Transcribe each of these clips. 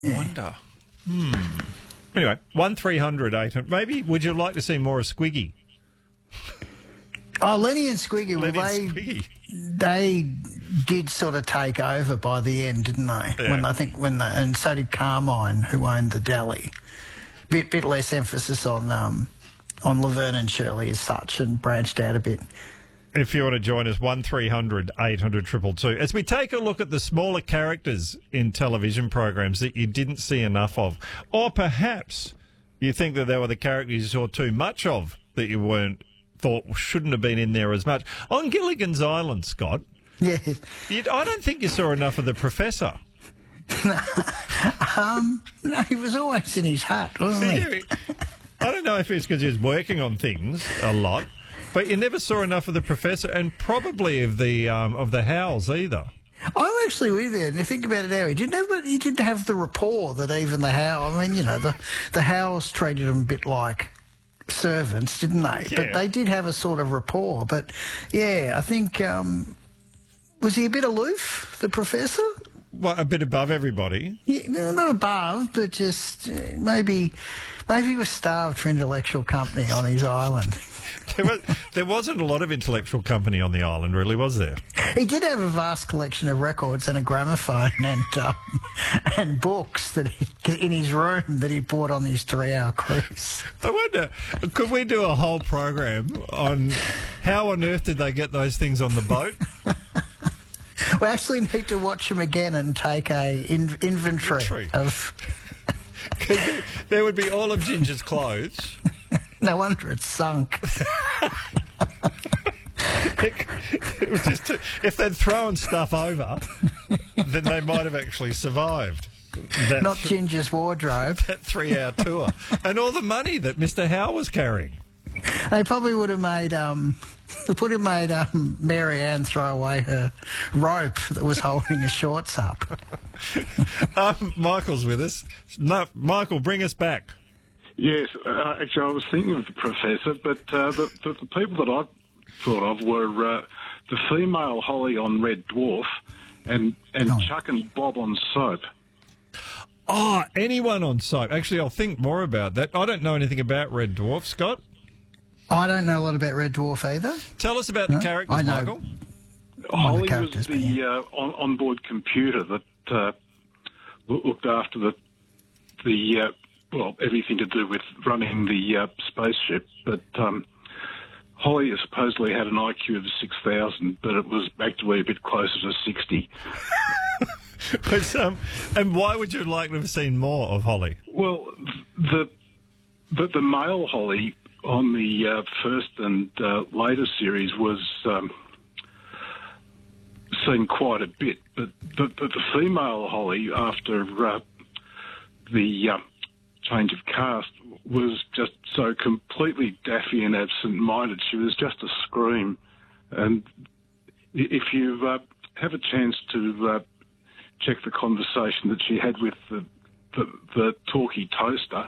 I wonder. Anyway, 1300 800. Maybe would you like to see more of Squiggy? Oh, Lenny and Squiggy, Lenny and Squiggy. they did sort of take over by the end, didn't they? Yeah. And so did Carmine, who owned the deli. Bit less emphasis on Laverne and Shirley as such, and branched out a bit. If you want to join us, 1300 800 222. As we take a look at the smaller characters in television programs that you didn't see enough of, or perhaps you think that there were the characters you saw too much of that you thought shouldn't have been in there as much. On Gilligan's Island, Scott, Yeah. I don't think you saw enough of the Professor. No, he was always in his hut, wasn't he? I don't know if it's because he was working on things a lot, but you never saw enough of the Professor, and probably of the Howls either. I'm actually with you. And you think about it now, he didn't have the rapport that even the Howls. I mean, the Howls treated him a bit like servants, didn't they? Yeah. But they did have a sort of rapport. But yeah, I think was he a bit aloof, the Professor? Well, a bit above everybody. Yeah, no, not above, but just maybe he was starved for intellectual company on his island. There wasn't a lot of intellectual company on the island, really, was there? He did have a vast collection of records and a gramophone and books in his room that he bought on his 3-hour cruise. I wonder, could we do a whole program on how on earth did they get those things on the boat? We actually need to watch them again and take a inventory of... There would be all of Ginger's clothes. No wonder it's sunk. It was just if they'd thrown stuff over, then they might have actually survived. Not Ginger's wardrobe. That 3-hour tour. And all the money that Mr. Howe was carrying. They probably would have made Mary Ann throw away her rope that was holding her shorts up. Michael's with us. No, Michael, bring us back. Yes, actually, I was thinking of the Professor, but the people that I thought of were the female Holly on Red Dwarf and Chuck and Bob on Soap. Oh, anyone on Soap. Actually, I'll think more about that. I don't know anything about Red Dwarf, Scott. I don't know a lot about Red Dwarf either. Tell us about the characters, I know. Michael. Holly was the onboard computer that looked after the everything to do with running the spaceship. But Holly supposedly had an IQ of 6,000, but it was actually a bit closer to 60. And why would you like to have seen more of Holly? Well, the male Holly on the first and later series was seen quite a bit, but the female Holly, after the change of cast, was just so completely daffy and absent-minded. She was just a scream. And if you have a chance to check the conversation that she had with the talkie toaster,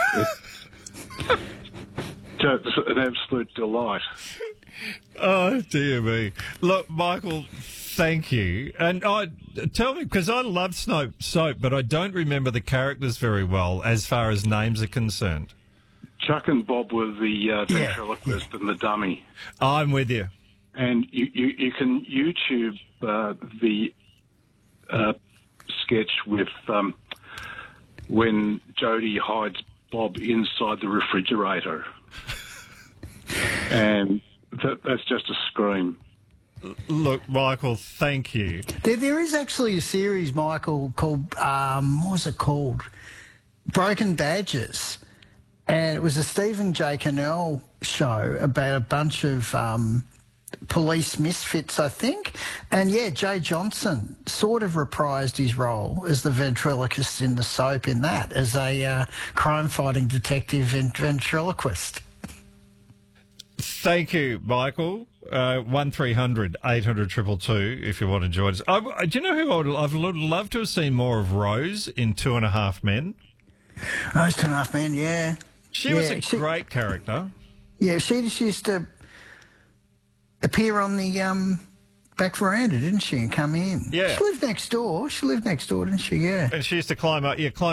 it's an absolute delight. Oh, dear me. Look, Michael, thank you. And tell me, because I love Soap, but I don't remember the characters very well as far as names are concerned. Chuck and Bob were the ventriloquist and the dummy. I'm with you. And you can YouTube the sketch with when Jodie hides Bob inside the refrigerator. And that's just a scream. Look, Michael, thank you. There is actually a series, Michael, called, what was it called? Broken Badges. And it was a Stephen J. Cannell show about a bunch of police misfits, I think. And, yeah, Jay Johnson sort of reprised his role as the ventriloquist in the Soap in that, as a crime-fighting detective and ventriloquist. Thank you, Michael. 1300 800 222 if you want to join us. Do you know who I'd love to have seen more of? Rose in 2.5 Men. Rose 2.5 Men, yeah. She was a great character. Yeah, she just used to appear on the back veranda, didn't she, and come in? Yeah. She lived next door. She lived next door, didn't she? Yeah. And she used to climb up